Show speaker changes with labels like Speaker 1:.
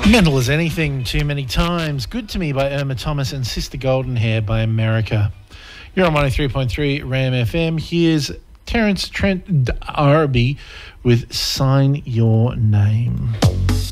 Speaker 1: Mental as Anything, Too Many Times, Good to Me by Irma Thomas and Sister Golden Hair by America. You're on 103.3 RAM FM. Here's Terence Trent D'Arby with Sign Your Name.